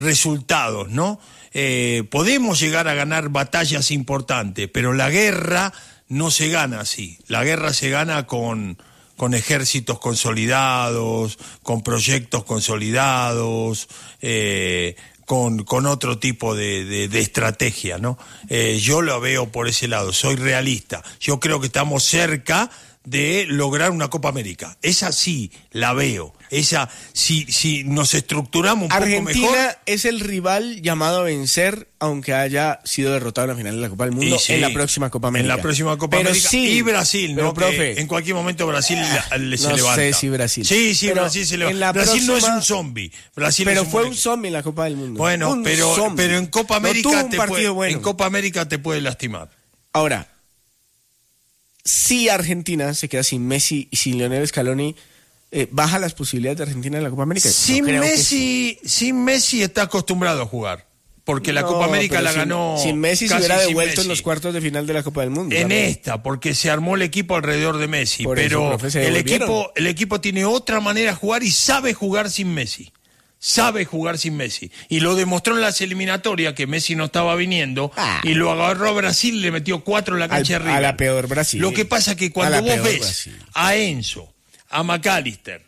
resultados, ¿no? Podemos llegar a ganar batallas importantes, pero la guerra no se gana así. La guerra se gana con ejércitos consolidados, con proyectos consolidados, con otro tipo de estrategia, ¿no? Yo lo veo por ese lado, soy realista. Yo creo que estamos cerca de lograr una Copa América. Esa sí la veo. Esa, si nos estructuramos un poco mejor. Argentina es el rival llamado a vencer, aunque haya sido derrotado en la final de la Copa del Mundo, en la próxima Copa América. En la próxima Copa América. Sí, y Brasil, pero, ¿no? Profe, en cualquier momento Brasil se no levanta. sé si Brasil. Sí, pero Brasil se levanta. Brasil no es un zombie. Brasil pero es fue un zombie en la Copa del Mundo. Bueno, pero en Copa América en Copa América te puede lastimar. Ahora, si Argentina se queda sin Messi y sin Lionel Scaloni, ¿baja las posibilidades de Argentina en la Copa América? Sin Messi está acostumbrado a jugar, porque la Copa América la ganó. Sin Messi se hubiera devuelto en los cuartos de final de la Copa del Mundo. En esta, porque se armó el equipo alrededor de Messi, pero el equipo tiene otra manera de jugar y sabe jugar sin Messi. Sabe jugar sin Messi. Y lo demostró en las eliminatorias, que Messi no estaba viniendo, y lo agarró a Brasil y le metió 4 en la cancha de River. A la peor Brasil. Lo que pasa es que cuando vos ves Brasil, a Enzo, a McAllister,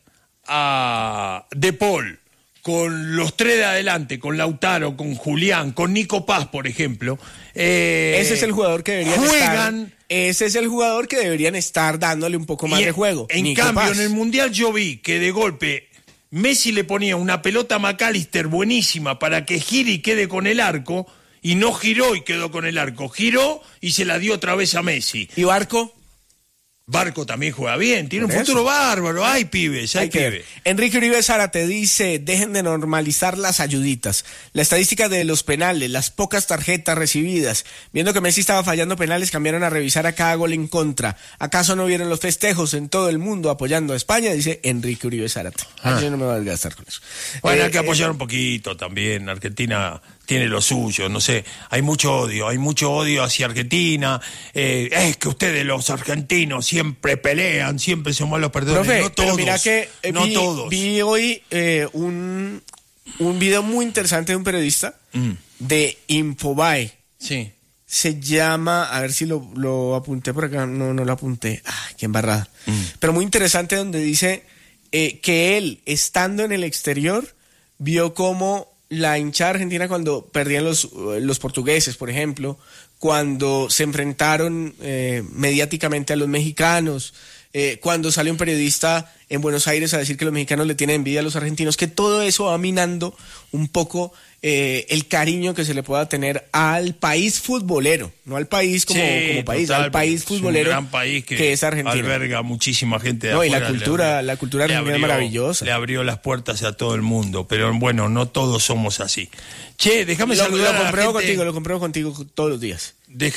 a De Paul, con los 3 de adelante, con Lautaro, con Julián, con Nico Paz, por ejemplo, ese es el jugador que deberían ese es el jugador que deberían estar dándole un poco más de juego. En Nico cambio, Paz. en el Mundial yo vi que de golpe Messi le ponía una pelota a McAllister buenísima para que gire y quede con el arco, y no giró y quedó con el arco. Giró y se la dio otra vez a Messi. ¿Y Barco? Barco también juega bien, tiene un futuro bárbaro. Hay pibes, hay pibes. Enrique Uribe Zárate dice: dejen de normalizar las ayuditas. La estadística de los penales, las pocas tarjetas recibidas. Viendo que Messi estaba fallando penales, cambiaron a revisar a cada gol en contra. ¿Acaso no vieron los festejos en todo el mundo apoyando a España? Dice Enrique Uribe Zárate. Yo no me voy a desgastar con eso. Bueno, hay que apoyar un poquito también. Argentina tiene lo suyo, no sé, hay mucho odio hacia Argentina. Es que ustedes los argentinos siempre pelean, siempre son malos perdedores. Profe, no todos, pero mira que todos. Vi hoy un video muy interesante de un periodista de Infobae. Sí. Se llama, a ver si lo apunté por acá, no lo apunté, qué embarrada. Pero muy interesante, donde dice que él, estando en el exterior, vio cómo la hinchada argentina, cuando perdían los portugueses, por ejemplo, cuando se enfrentaron mediáticamente a los mexicanos, cuando sale un periodista en Buenos Aires a decir que los mexicanos le tienen envidia a los argentinos, que todo eso va minando un poco el cariño que se le pueda tener al país futbolero, no al país como país, total, al país futbolero, es un gran país que es Argentina. Alberga muchísima gente de afuera. Y la cultura argentina es maravillosa. Le abrió las puertas a todo el mundo, pero bueno, no todos somos así. Che, déjame saludar a la gente. Lo compruebo contigo todos los días.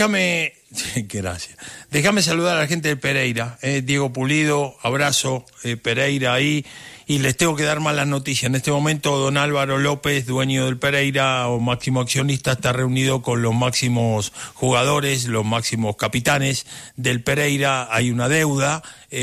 Gracias. Déjame saludar a la gente de Pereira, Diego Pulido, abrazo, Pereira ahí. Y les tengo que dar malas noticias. En este momento, don Álvaro López, dueño del Pereira o máximo accionista, está reunido con los máximos jugadores, los máximos capitanes del Pereira. Hay una deuda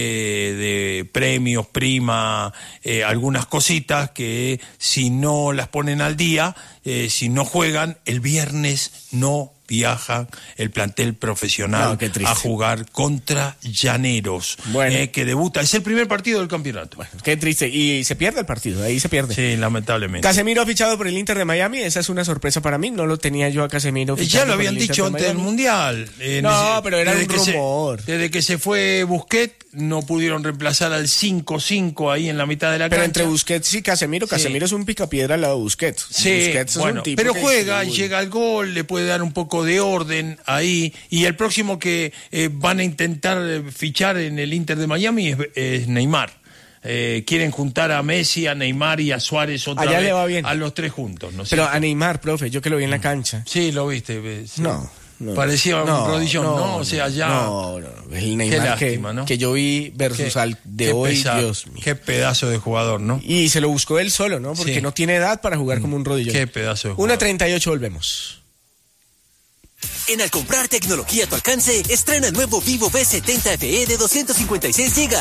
de premios, prima, algunas cositas que si no las ponen al día, si no juegan, el viernes no viaja el plantel profesional a jugar contra Llaneros, que debuta, es el primer partido del campeonato. Bueno, qué triste, y se pierde el partido, ahí se pierde. Sí, lamentablemente. Casemiro ha fichado por el Inter de Miami, esa es una sorpresa para mí, no lo tenía yo a Casemiro. Ya lo habían dicho antes del Mundial. Pero era un rumor. Desde que se fue Busquets, no pudieron reemplazar al 5-5 ahí en la mitad de la cancha. Pero entre Busquets y Casemiro es un picapiedra al lado de Busquets. Sí, Busquets bueno, es un tipo pero que juega, llega al gol, le puede dar un poco de orden ahí, y el próximo que van a intentar fichar en el Inter de Miami es Neymar. Quieren juntar a Messi, a Neymar y a Suárez otra Allá vez, le va bien. a los tres juntos, ¿no? Pero a Neymar, profe, yo que lo vi en la cancha. Sí, lo viste. Sí. No. Parecía un rodillón, ¿no? O sea, ya... No, el Neymar lástima, ¿no? que yo vi versus al de hoy, Dios mío. Qué pedazo de jugador, ¿no? Y se lo buscó él solo, ¿no? Porque no tiene edad para jugar como un rodillón. Qué pedazo de jugador. 1:38, volvemos. En Al comprar tecnología a tu alcance, estrena el nuevo Vivo V70 FE de 256 GB.